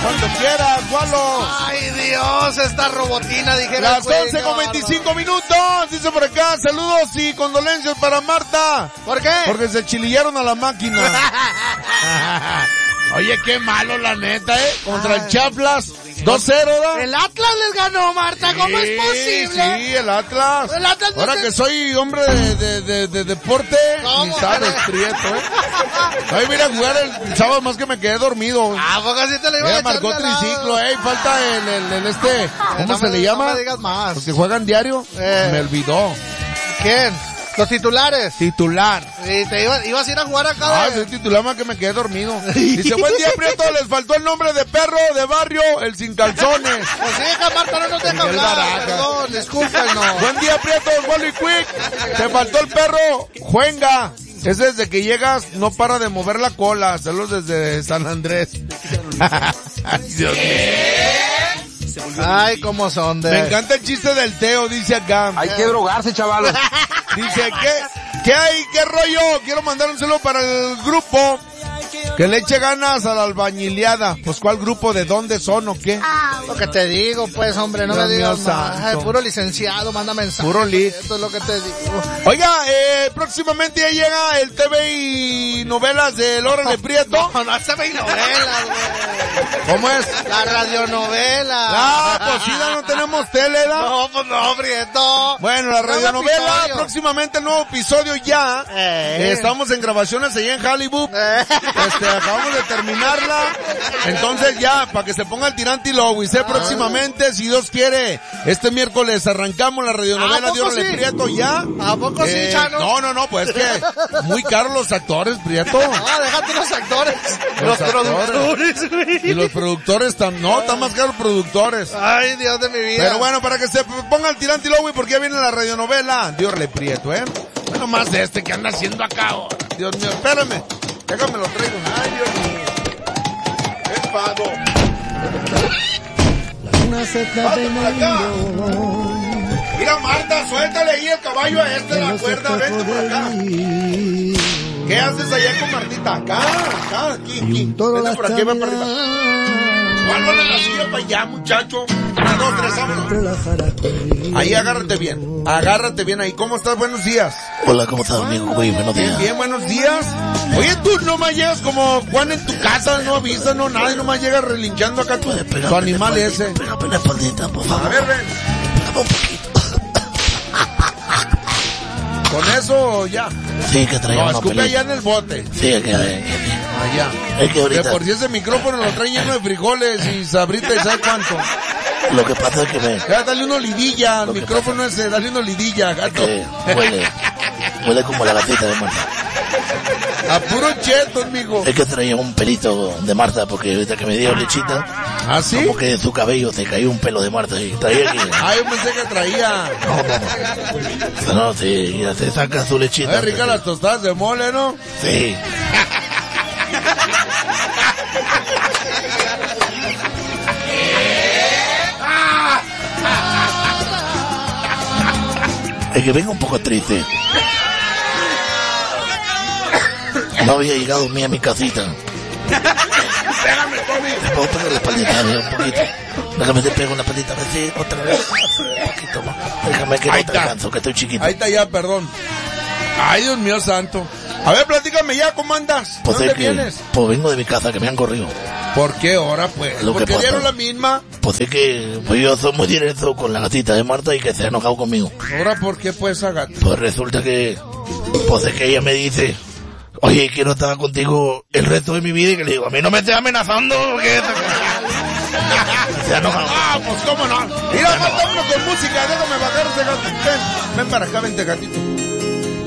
Cuando quieras, Walo. Ay, Dios, esta robotina, dijera. Las 11:25 minutos. Dice por acá, saludos y condolencias para Marta. ¿Por qué? Porque se chilillaron a la máquina. Oye, qué malo, la neta, Contra el Chaplas. 2-0, ¿da? El Atlas les ganó, Marta, ¿cómo es posible? Sí, el Atlas. Ahora que soy hombre de deporte, ni sabes, Prieto, Ay, mira, jugar el sábado más que me quedé dormido. Ah, porque así te le iba a echar. Marcó triciclo, falta el ¿cómo se le llama? No me digas más. Los que juegan diario. Me olvidó. ¿Quién? Los titulares. Titular. Sí, ibas a ir a jugar acá. Soy titular más que me quedé dormido. Dice, buen día, Prieto, les faltó el nombre de perro de barrio, el sin calzones. Pues sí, Marta, no nos deja hablar. Perdón, discúlpenos. Buen día, Prieto, Wally Quick. Te faltó el perro, Juenga. Es desde que llegas, no para de mover la cola. Saludos desde San Andrés. Dios mío. Ay, cómo son de... Me encanta el chiste del Teo, dice acá. Hay que drogarse, chavalos. Dice, ¿qué hay? ¿Qué rollo? Quiero mandar un saludo para el grupo que le eche ganas a la albañileada. Pues, ¿cuál grupo? ¿De dónde son o qué? Lo que te digo, pues, hombre, no Dios me digas mío más. santo. Puro licenciado, manda mensajes. Puro lit. Esto es lo que te digo. Oiga, próximamente ya llega el TV y novelas del Órale Prieto. No es TV y novelas, güey. ¿Cómo es? La radionovela. Ah, pues sí, ya no tenemos tele, ¿da? No, pues no, Prieto. Bueno, la radionovela, próximamente el nuevo episodio ya. Estamos en grabaciones allá en Hollywood. Acabamos de terminarla. Entonces ya, para que se ponga el tirante y lo próximamente, si Dios quiere, este miércoles arrancamos la radionovela de Órale Prieto ya. ¿A poco sí, Chano? No, pues que muy caros los actores, Prieto. No, déjate los actores. Los productores, güey. Y los productores están más caros productores. Ay, Dios de mi vida. Pero bueno, para que se ponga el tirante y lo, porque ya viene la radionovela de Órale Prieto, Bueno, más de este que anda haciendo acá ahora. Dios mío, espérame. Déjame lo traigo. Ay, Dios mío. ¡Qué pago! Mira, Marta, suéltale ahí el caballo a la cuerda. Vente por acá. ¿Qué haces allá con Martita? Acá, aquí. Vente por aquí, ven para arriba. Guárdale la silla para allá, muchacho. 1, 2, 3, vámonos. Ahí agárrate bien ahí. ¿Cómo estás? Buenos días. Hola, ¿cómo estás, amigo? Muy buenos días. Bien, buenos días. Oye, tú nomás llegas como Juan en tu casa, no avisas, no nada, y nomás llegas relinchando acá tu animal ese. Pégame la espaldita, por favor. A ver, ven. Pégame un poquito. ¿Con eso ya? Sí, que traía una escupe pelita. allá en el bote. Sí, allá. Es que ahorita... De por si ese micrófono lo trae lleno de frijoles y sabrita y sabe cuánto. Lo que pasa es que me... Ya, dale una olidilla al micrófono ese, dale una olidilla, gato. Huele como la gatita de Marta. A puro cheto, amigo. Es que traía un pelito de Marta, porque ahorita que me dio lechita... ¿Ah, sí? Como que de su cabello se cayó un pelo de Marta y traía aquí. Ah, yo pensé que traía. No, sí, ya se saca su lechita. Es rica las tostadas de mole, ¿no? Sí. Es que vengo un poco triste. No había llegado a mi casita. Pégame, Tommy. Te puedo pegar la espaldita, un poquito. Déjame te pego una patita, sí, otra vez. Un poquito más. Déjame que no te alcanzo, que estoy chiquito. Ahí está ya, perdón. Ay, Dios mío santo. A ver, platícame ya, ¿cómo andas? Pues ¿Dónde es que, vienes? pues vengo de mi casa, que me han corrido. ¿Por qué ahora, pues? ¿Porque dieron la misma? Pues es que pues yo soy muy directo con la gatita de Marta y que se ha enojado conmigo. ¿Ahora por qué, pues, esa gata? Pues resulta que, pues es que ella me dice... Oye, quiero estar contigo el resto de mi vida, y que le digo, a mí no me estés amenazando, porque se ha enojado. Ah, pues cómo no. Mira, vámonos con música, déjame bajar ese gatito. Ven para acá, vente, gatito.